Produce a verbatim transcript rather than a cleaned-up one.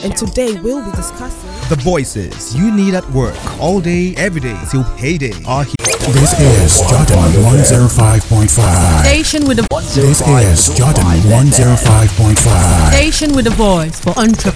And today we'll be discussing the voices you need at work all day, every day till payday are here. This is Jordan one oh five point five. Station with the This is Jordan one oh five point five. Station with the voice for entrepreneurs.